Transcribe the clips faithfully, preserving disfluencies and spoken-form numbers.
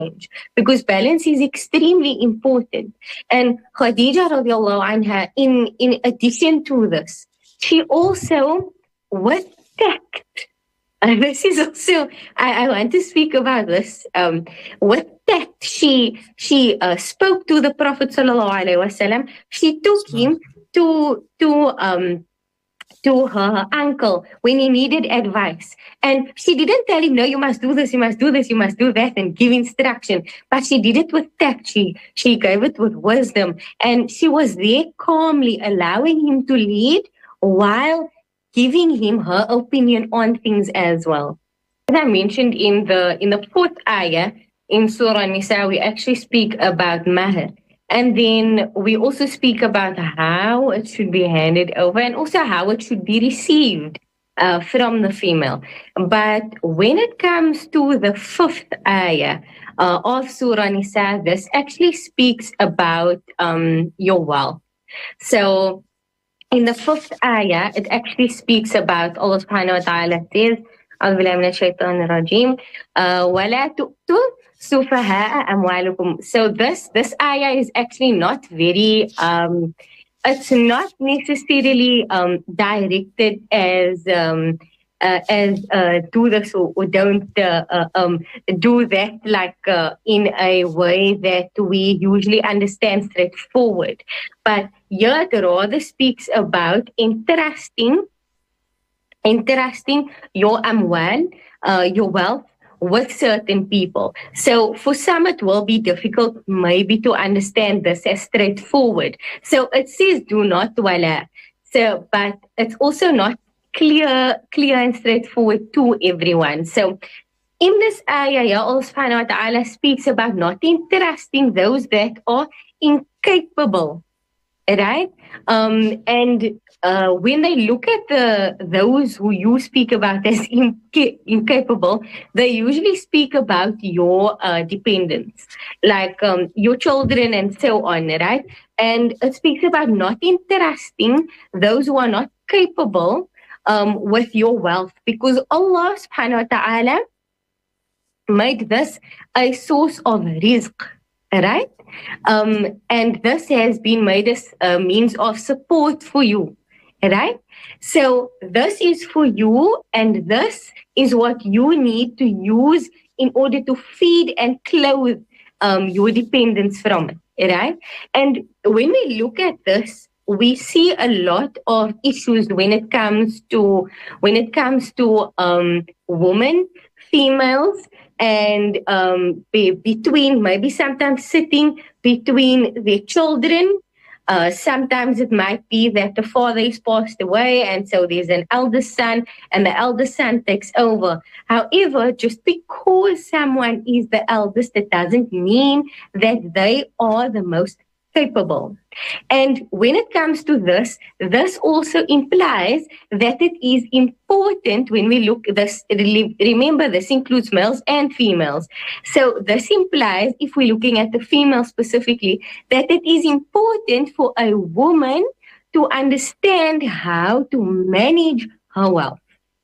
change, because balance is extremely important. And Khadija radiallahu anha, in, in addition to this, she also, with tact, and this is also, I, I want to speak about this. Um, with tact, she she uh, spoke to the Prophet sallallahu alaihi wasallam. She took him to to um to her uncle when he needed advice. And she didn't tell him, no, you must do this, you must do this, you must do that, and give instruction. But she did it with tact. She, she gave it with wisdom. And she was there calmly allowing him to lead while giving him her opinion on things as well. As I mentioned in the in the fourth ayah in Surah Nisa, we actually speak about mahr. And then we also speak about how it should be handed over and also how it should be received uh, from the female. But when it comes to the fifth ayah uh, of Surah Nisa, this actually speaks about um, your wealth. So in the fifth ayah, it actually speaks about Allah subhanahu wa ta'ala says, أعوذ بالله من الشيطان الرجيم ولا تؤتوا سفهاء أموالكم. So this this ayah is actually not very um it's not necessarily um directed as um uh, as uh, do this or, or don't uh, uh, um do that, like uh, in a way that we usually understand straightforward. But here it rather speaks about entrusting entrusting your amwal, uh, your wealth, with certain people. So for some it will be difficult maybe to understand this as straightforward. So it says do not wala. So but it's also not clear clear and straightforward to everyone. So in this ayah, Allah subhanahu wa ta'ala speaks about not entrusting those that are incapable. Right? Um, and uh, when they look at the those who you speak about as inca- incapable, they usually speak about your uh, dependents, like um, your children and so on, right? And it speaks about not entrusting those who are not capable um, with your wealth, because Allah subhanahu wa ta'ala made this a source of rizq, right? Um, and this has been made as a means of support for you, right? So this is for you, and this is what you need to use in order to feed and clothe um, your dependents from it, right? And when we look at this, we see a lot of issues when it comes to when it comes to um, women, females, and um, be, between maybe sometimes sitting between their children. Uh, sometimes it might be that the father is passed away, and so there's an eldest son, and the eldest son takes over. However, just because someone is the eldest, that doesn't mean that they are the most capable. And when it comes to this, this also implies that it is important when we look this, remember this includes males and females. So this implies, if we're looking at the female specifically, that it is important for a woman to understand how to manage her wealth.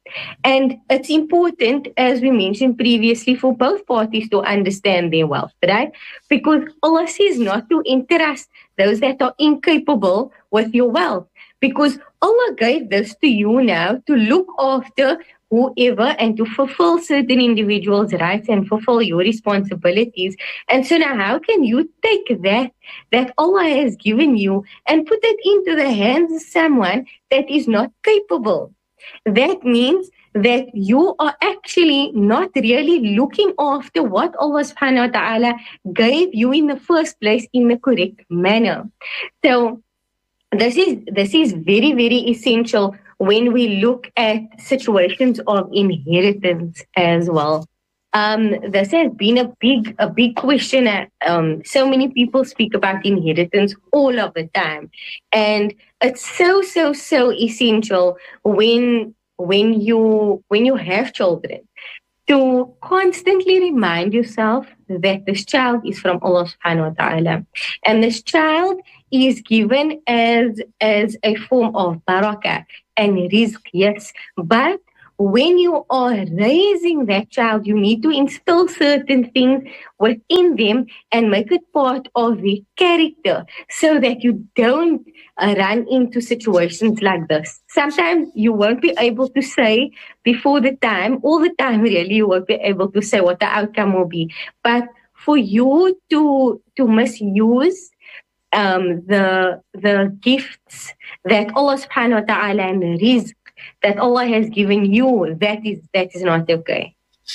And it's important, as we mentioned previously, for both parties to understand their wealth, right? Because Allah says not to entrust those that are incapable with your wealth. Because Allah gave this to you now to look after whoever and to fulfill certain individuals' rights and fulfill your responsibilities. And so now how can you take that, that Allah has given you, and put it into the hands of someone that is not capable? That means that you are actually not really looking after what Allah subhanahu wa ta'ala gave you in the first place in the correct manner. So this is this is very, very essential when we look at situations of inheritance as well. Um, this has been a big, a big question. Um, so many people speak about inheritance all of the time, and it's so, so, so essential when when you when you have children to constantly remind yourself that this child is from Allah subhanahu wa ta'ala, and this child is given as as a form of barakah and rizq, yes, but when you are raising that child, you need to instill certain things within them and make it part of their character so that you don't uh, run into situations like this. Sometimes you won't be able to say before the time, all the time really, you won't be able to say what the outcome will be. But for you to to misuse um, the the gifts that Allah subhanahu wa ta'ala and the rizq that Allah has given you, that is that is not okay.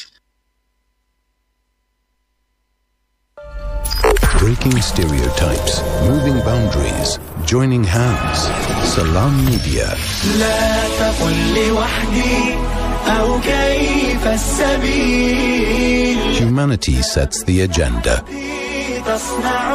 Breaking stereotypes, moving boundaries, joining hands. Salam Media. لا تقل لوحدي أو كيف السبيل. Humanity sets the agenda. تصنع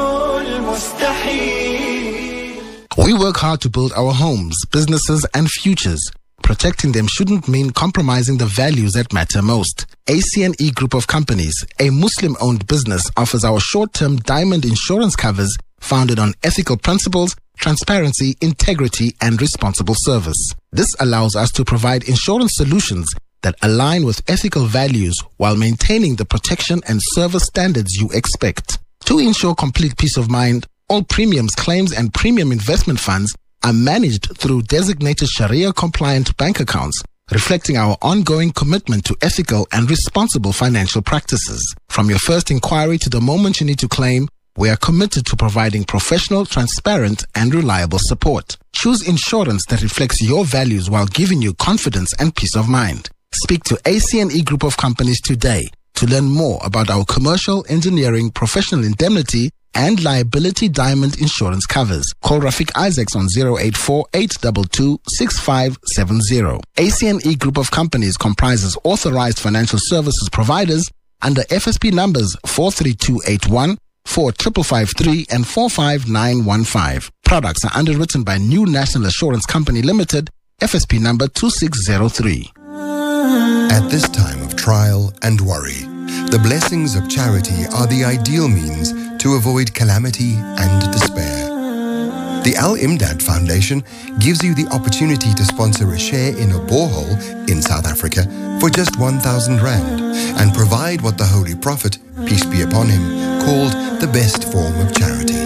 المستحيل. We work hard to build our homes, businesses, and futures. Protecting them shouldn't mean compromising the values that matter most. A C N E Group of Companies, a Muslim-owned business, offers our short-term diamond insurance covers founded on ethical principles, transparency, integrity, and responsible service. This allows us to provide insurance solutions that align with ethical values while maintaining the protection and service standards you expect. To ensure complete peace of mind, all premiums, claims, and premium investment funds are managed through designated Sharia-compliant bank accounts, reflecting our ongoing commitment to ethical and responsible financial practices. From your first inquiry to the moment you need to claim, we are committed to providing professional, transparent, and reliable support. Choose insurance that reflects your values while giving you confidence and peace of mind. Speak to A C N E Group of Companies today to learn more about our commercial, engineering, professional indemnity, and liability diamond insurance covers. Call Rafiq Isaacs on zero eight four, eight two two, six five seven zero. A C N E Group of Companies comprises authorized financial services providers under F S P numbers four three two eight one, four five five three, and four five nine one five. Products are underwritten by New National Assurance Company Limited, F S P number two six zero three. At this time of trial and worry, the blessings of charity are the ideal means to avoid calamity and despair. The Al-Imdad Foundation gives you the opportunity to sponsor a share in a borehole in South Africa for just one thousand rand and provide what the Holy Prophet, peace be upon him, called the best form of charity.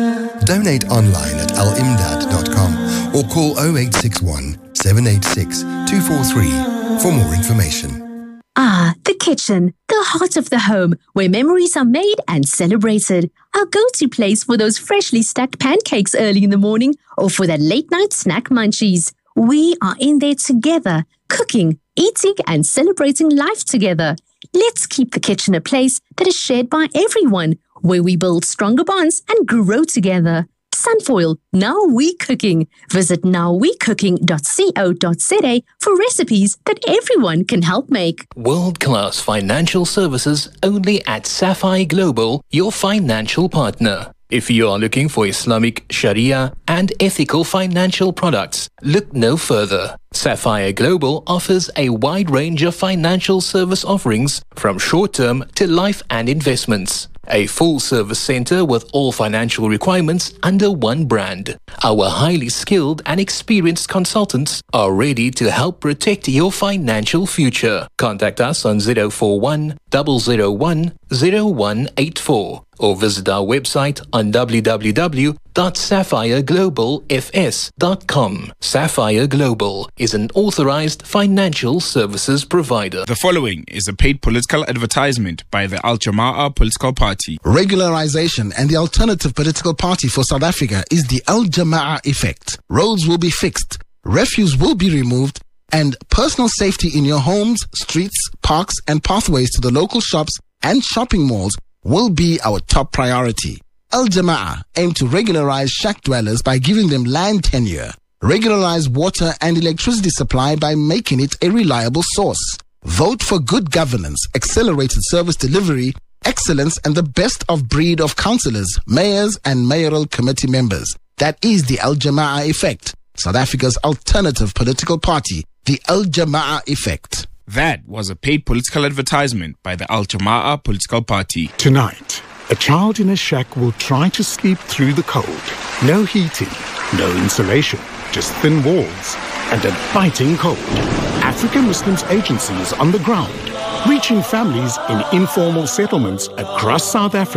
Donate online at al imdad dot com or call zero eight six one, seven eight six, two four three for more information. Ah, the kitchen, the heart of the home, where memories are made and celebrated. Our go-to place for those freshly stacked pancakes early in the morning or for that late-night snack munchies. We are in there together, cooking, eating, and celebrating life together. Let's keep the kitchen a place that is shared by everyone, where we build stronger bonds and grow together. Sunfoil, Now We Cooking. Visit now we cooking dot co dot za for recipes that everyone can help make. World-class financial services only at Sapphire Global, your financial partner. If you are looking for Islamic, Sharia, and ethical financial products, look no further. Sapphire Global offers a wide range of financial service offerings from short-term to life and investments. A full-service center with all financial requirements under one brand. Our highly skilled and experienced consultants are ready to help protect your financial future. Contact us on zero four one, zero zero one, zero one eight four or visit our website on w w w dot sapphire global f s dot com. Sapphire Global is an authorized financial services provider. The following is a paid political advertisement by the Al Jama'ah political party. Regularization and the alternative political party for South Africa is the Al Jama'ah effect. Roads will be fixed, refuse will be removed, and personal safety in your homes, streets, parks, and pathways to the local shops and shopping malls will be our top priority. Al Jama'ah aim to regularize shack dwellers by giving them land tenure, regularize water and electricity supply by making it a reliable source. Vote for good governance, accelerated service delivery, excellence, and the best of breed of councillors, mayors, and mayoral committee members. That is the Al Jama'ah effect, South Africa's alternative political party, the Al Jama'ah effect. That was a paid political advertisement by the Al Jama'ah political party. Tonight, a child in a shack will try to sleep through the cold. No heating, no insulation, just thin walls. and a biting cold. African Muslims Agency is on the ground, reaching families in informal settlements across South Africa.